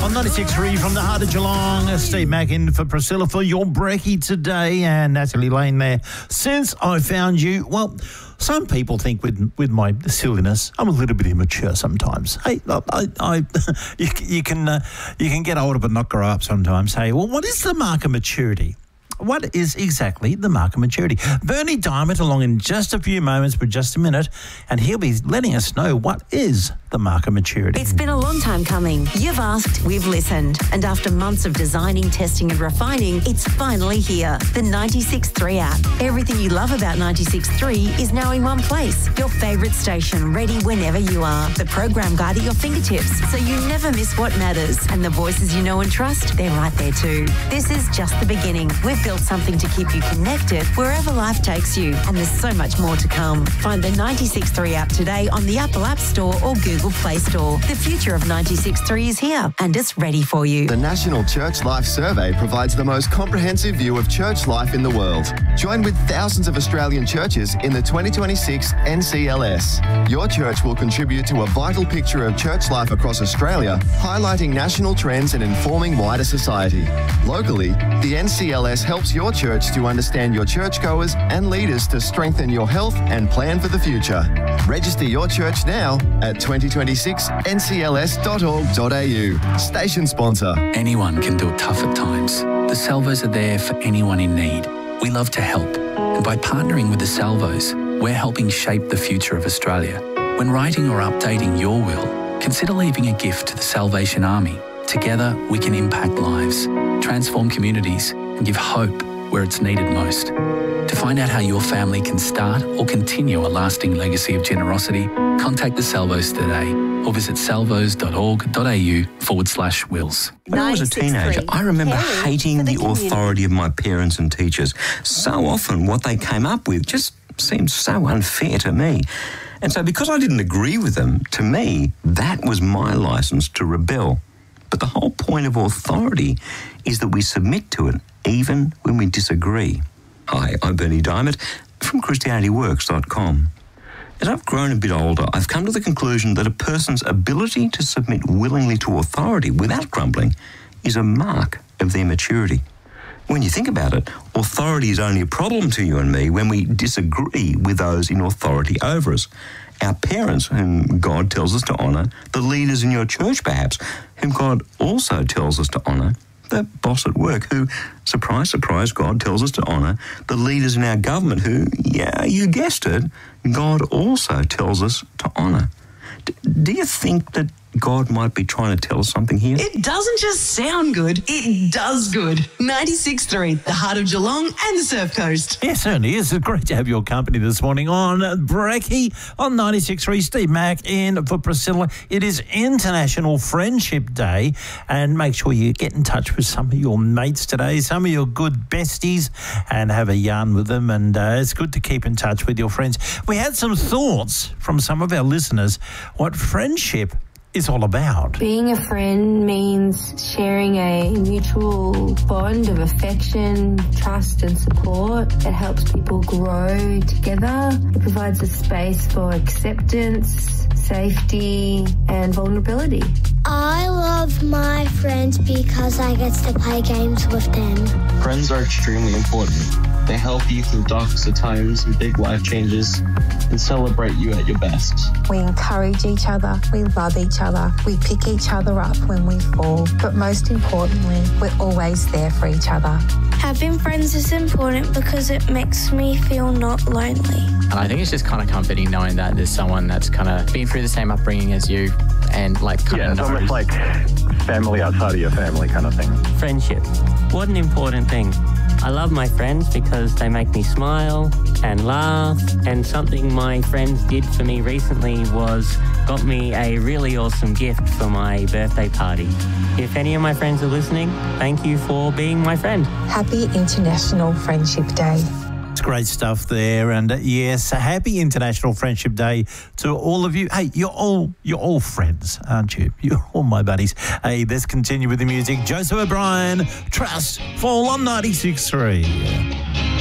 On 96.3 from the heart of Geelong, Steve Mack in for Priscilla for your brekkie today, and Natalie Lane there. Since I found you, well, some people think with my silliness, I'm a little bit immature sometimes. Hey, you can get older but not grow up sometimes. Hey, well, what is the mark of maturity? What is exactly the mark of maturity? Bernie Diamond along in just a few moments, but just a minute, and he'll be letting us know what is the mark of maturity. It's been a long time coming. You've asked, we've listened. And after months of designing, testing and refining, it's finally here. The 96.3 app. Everything you love about 96.3 is now in one place. Your favourite station, ready whenever you are. The program guide at your fingertips, so you never miss what matters. And the voices you know and trust, they're right there too. This is just the beginning. We've built something to keep you connected wherever life takes you. And there's so much more to come. Find the 96.3 app today on the Apple App Store or Google Play Store. The future of 96.3 is here and it's ready for you. The National Church Life Survey provides the most comprehensive view of church life in the world. Join with thousands of Australian churches in the 2026 NCLS. Your church will contribute to a vital picture of church life across Australia, highlighting national trends and informing wider society. Locally, the NCLS helps your church to understand your churchgoers and leaders to strengthen your health and plan for the future. Register your church now at 2026ncls.org.au. Station sponsor. Anyone can feel tough at times. The Salvos are there for anyone in need. We love to help. And by partnering with the Salvos, we're helping shape the future of Australia. When writing or updating your will, consider leaving a gift to the Salvation Army. Together, we can impact lives, transform communities, and give hope where it's needed most. To find out how your family can start or continue a lasting legacy of generosity, contact the Salvos today or visit salvos.org.au/wills. When I was a teenager, I remember hating the authority of my parents and teachers. So often what they came up with just seemed so unfair to me. And so because I didn't agree with them, to me, that was my license to rebel. But the whole point of authority is that we submit to it, even when we disagree. Hi, I'm Bernie Diamond from ChristianityWorks.com. As I've grown a bit older, I've come to the conclusion that a person's ability to submit willingly to authority without grumbling is a mark of their maturity. When you think about it, authority is only a problem to you and me when we disagree with those in authority over us. Our parents, whom God tells us to honour, the leaders in your church perhaps, whom God also tells us to honour, the boss at work who, surprise, surprise, God tells us to honour, the leaders in our government who, yeah, you guessed it, God also tells us to honour. Do you think that God might be trying to tell us something here? It doesn't just sound good, it does good. 96.3, the heart of Geelong and the Surf Coast. Yeah, certainly is. It's great to have your company this morning on Brekkie on 96.3. Steve Mack in for Priscilla. It is International Friendship Day, and make sure you get in touch with some of your mates today, some of your good besties, and have a yarn with them. And it's good to keep in touch with your friends. We had some thoughts from some of our listeners what friendship is all about. Being a friend means sharing a mutual bond of affection, trust and support. It helps people grow together. It provides a space for acceptance, safety and vulnerability. I love my friends because I get to play games with them. Friends are extremely important. They help you through darkest of times and big life changes and celebrate you at your best. We encourage each other, we love each other, we pick each other up when we fall, but most importantly, we're always there for each other. Having friends is important because it makes me feel not lonely. And I think it's just kind of comforting knowing that there's someone that's kind of been through the same upbringing as you and like kind of it's almost like family outside of your family kind of thing. Friendship. What an important thing. I love my friends because they make me smile and laugh, and something my friends did for me recently was got me a really awesome gift for my birthday party. If any of my friends are listening, thank you for being my friend. Happy International Friendship Day. It's great stuff there, and yes, a happy International Friendship Day to all of you. Hey, you're all friends, aren't you? You're all my buddies. Hey, let's continue with the music. Joseph O'Brien, Trust, Fall on 96.3.